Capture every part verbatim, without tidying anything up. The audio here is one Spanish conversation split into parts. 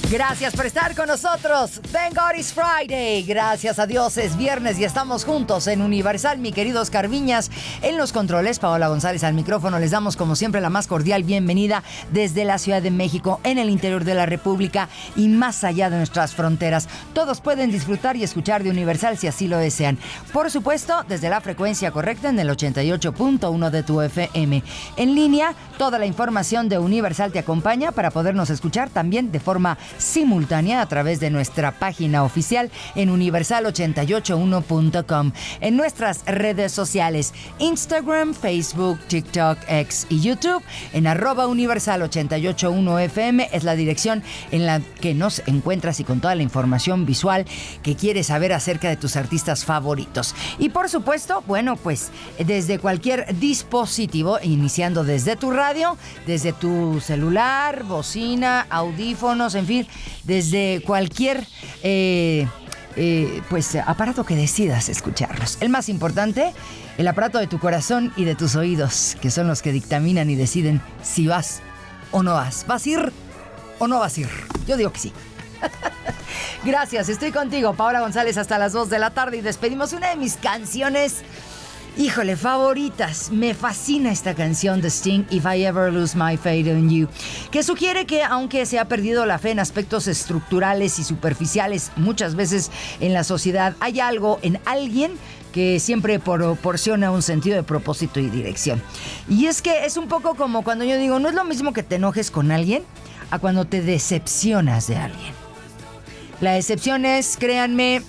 Gracias por estar con nosotros. Thank God it's Friday. Gracias a Dios es viernes y estamos juntos en Universal. Mi querido Oscar Viñas en los controles, Paola González al micrófono. Les damos como siempre la más cordial bienvenida desde la Ciudad de México, en el interior de la República y más allá de nuestras fronteras. Todos pueden disfrutar y escuchar de Universal si así lo desean. Por supuesto, desde la frecuencia correcta en el ochenta y ocho punto uno de tu F M. En línea, toda la información de Universal te acompaña para podernos escuchar también de forma simultánea a través de nuestra página oficial en universal ochenta y ocho uno punto com. En nuestras redes sociales, Instagram, Facebook, TikTok, X y YouTube, en arroba universal ochenta y ocho uno F M es la dirección en la que nos encuentras y con toda la información visual que quieres saber acerca de tus artistas favoritos. Y por supuesto, bueno, pues desde cualquier dispositivo, iniciando desde tu radio, desde tu celular, bocina, audífonos, en fin, desde cualquier eh, eh, pues aparato que decidas escucharlos. El más importante, el aparato de tu corazón y de tus oídos, que son los que dictaminan y deciden si vas o no vas. ¿Vas a ir o no vas a ir? Yo digo que sí. Gracias, estoy contigo, Paola González, hasta las dos de la tarde y despedimos una de mis canciones, híjole, favoritas. Me fascina esta canción de Sting, If I Ever Lose My Faith in You, que sugiere que aunque se ha perdido la fe en aspectos estructurales y superficiales muchas veces en la sociedad, hay algo en alguien que siempre proporciona un sentido de propósito y dirección. Y es que es un poco como cuando yo digo, no es lo mismo que te enojes con alguien a cuando te decepcionas de alguien. La decepción es, créanme,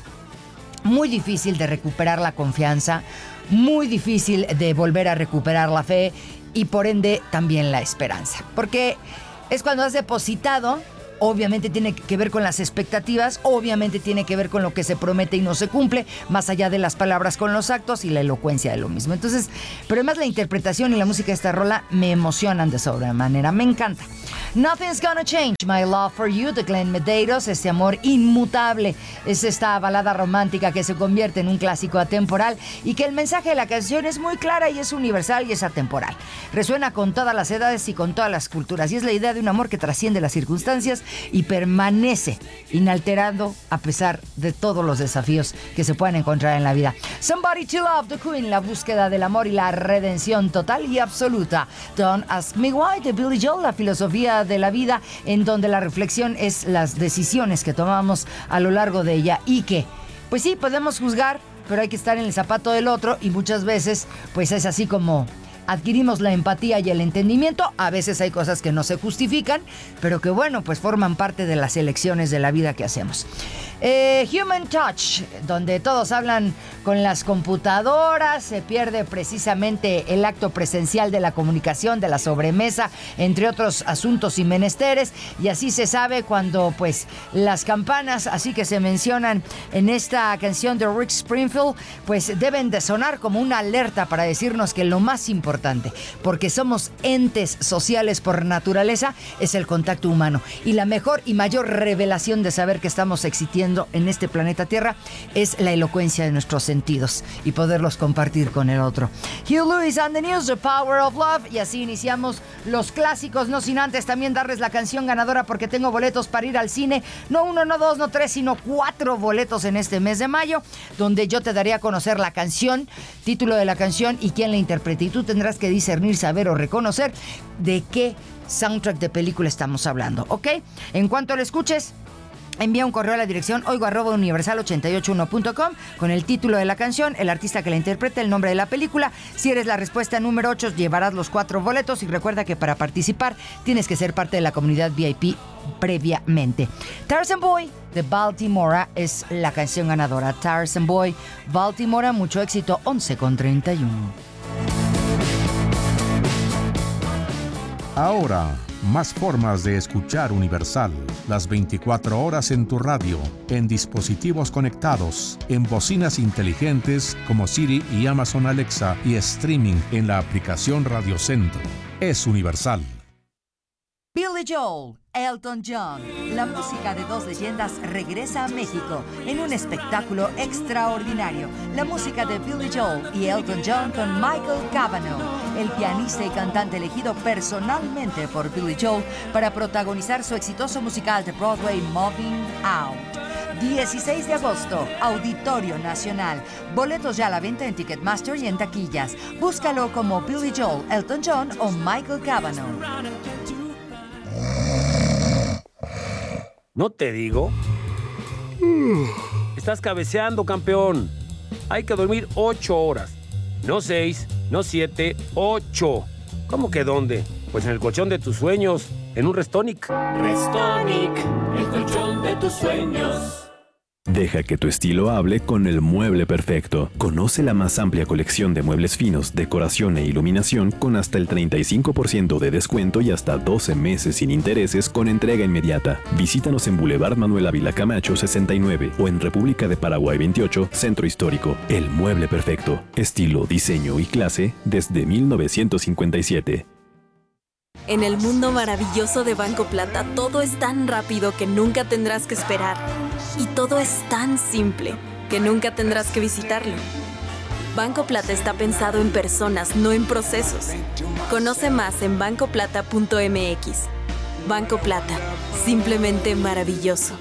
muy difícil de recuperar la confianza, muy difícil de volver a recuperar la fe y por ende también la esperanza. Porque es cuando has depositado, obviamente tiene que ver con las expectativas, obviamente tiene que ver con lo que se promete y no se cumple, más allá de las palabras con los actos y la elocuencia de lo mismo. Entonces, pero además la interpretación y la música de esta rola me emocionan de sobremanera, me encanta. Nothing's Gonna Change My Love For You de Glenn Medeiros, este amor inmutable, es esta balada romántica que se convierte en un clásico atemporal y que el mensaje de la canción es muy clara y es universal y es atemporal. Resuena con todas las edades y con todas las culturas y es la idea de un amor que trasciende las circunstancias y permanece inalterado a pesar de todos los desafíos que se puedan encontrar en la vida. Somebody to Love, The Queen, la búsqueda del amor y la redención total y absoluta. Don't Ask Me Why de Billy Joel, la filosofía de la vida en donde la reflexión es las decisiones que tomamos a lo largo de ella y que, pues sí, podemos juzgar, pero hay que estar en el zapato del otro y muchas veces, pues es así como adquirimos la empatía y el entendimiento. A veces hay cosas que no se justifican, pero que bueno, pues forman parte de las elecciones de la vida que hacemos. Eh, Human Touch, donde todos hablan con las computadoras, se pierde precisamente el acto presencial de la comunicación, de la sobremesa, entre otros asuntos y menesteres, y así se sabe cuando pues las campanas, así que se mencionan en esta canción de Rick Springfield, pues deben de sonar como una alerta para decirnos que lo más importante, porque somos entes sociales por naturaleza, es el contacto humano, y la mejor y mayor revelación de saber que estamos existiendo en este planeta Tierra es la elocuencia de nuestros sentidos y poderlos compartir con el otro. Hugh Lewis and the News, The Power of Love, y así iniciamos los clásicos, no sin antes también darles la canción ganadora porque tengo boletos para ir al cine, no uno, no dos, no tres, sino cuatro boletos en este mes de mayo, donde yo te daré a conocer la canción, título de la canción y quién la interpreta, y tú tendrás que discernir, saber o reconocer de qué soundtrack de película estamos hablando, ¿ok? En cuanto lo escuches, envía un correo a la dirección oigo arroba universal ochenta y ocho uno punto com con el título de la canción, el artista que la interpreta, el nombre de la película. Si eres la respuesta número ocho, llevarás los cuatro boletos y recuerda que para participar tienes que ser parte de la comunidad V I P previamente. Tarzan Boy de Baltimora es la canción ganadora. Tarzan Boy, Baltimora, mucho éxito, once con treinta y uno. Ahora, más formas de escuchar Universal. Las veinticuatro horas en tu radio, en dispositivos conectados, en bocinas inteligentes como Siri y Amazon Alexa y streaming en la aplicación Radio Centro. Es Universal. Billy Joel, Elton John, la música de dos leyendas regresa a México en un espectáculo extraordinario. La música de Billy Joel y Elton John con Michael Cavanaugh el pianista y cantante elegido personalmente por Billy Joel para protagonizar su exitoso musical de Broadway Moving Out. dieciséis de agosto, Auditorio Nacional. Boletos ya a la venta en Ticketmaster y en taquillas. Búscalo como Billy Joel, Elton John o Michael Cavanaugh. ¿No te digo? Estás cabeceando, campeón. Hay que dormir ocho horas. No seis, no siete, ocho. ¿Cómo que dónde? Pues en el colchón de tus sueños, en un Restonic. Restonic, el colchón de tus sueños. Deja que tu estilo hable con el mueble perfecto. Conoce la más amplia colección de muebles finos, decoración e iluminación con hasta el treinta y cinco por ciento de descuento y hasta doce meses sin intereses con entrega inmediata. Visítanos en Boulevard Manuel Ávila Camacho sesenta y nueve o en República de Paraguay veintiocho, Centro Histórico. El mueble perfecto. Estilo, diseño y clase desde mil novecientos cincuenta y siete. En el mundo maravilloso de Banco Plata, todo es tan rápido que nunca tendrás que esperar. Y todo es tan simple que nunca tendrás que visitarlo. Banco Plata está pensado en personas, no en procesos. Conoce más en banco plata punto m x. Banco Plata, simplemente maravilloso.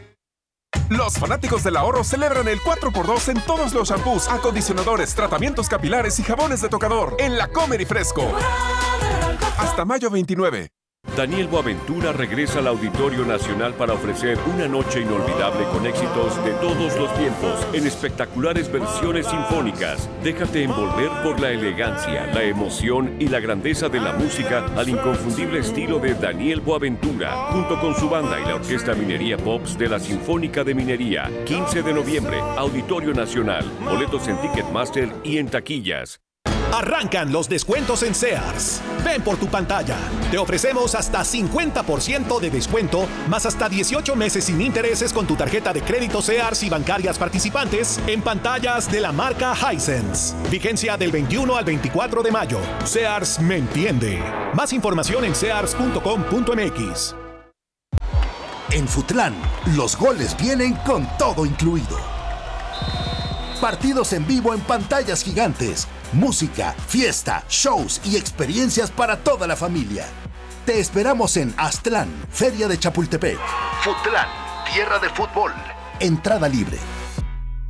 Los fanáticos del ahorro celebran el cuatro por dos en todos los shampoos, acondicionadores, tratamientos capilares y jabones de tocador en La Comer y Fresco. Hasta mayo veintinueve. Daniel Boaventura regresa al Auditorio Nacional para ofrecer una noche inolvidable con éxitos de todos los tiempos en espectaculares versiones sinfónicas. Déjate envolver por la elegancia, la emoción y la grandeza de la música al inconfundible estilo de Daniel Boaventura, junto con su banda y la Orquesta Minería Pops de la Sinfónica de Minería. quince de noviembre, Auditorio Nacional. Boletos en Ticketmaster y en taquillas. Arrancan los descuentos en Sears. Ven por tu pantalla. Te ofrecemos hasta cincuenta por ciento de descuento, más hasta dieciocho meses sin intereses con tu tarjeta de crédito Sears y bancarias participantes en pantallas de la marca Hisense. Vigencia del veintiuno al veinticuatro de mayo. Sears me entiende. Más información en sears punto com punto m x. En Futlán, los goles vienen con todo incluido. Partidos en vivo en pantallas gigantes, música, fiesta, shows y experiencias para toda la familia. Te esperamos en Aztlán, Feria de Chapultepec. Futlán, tierra de fútbol. Entrada libre.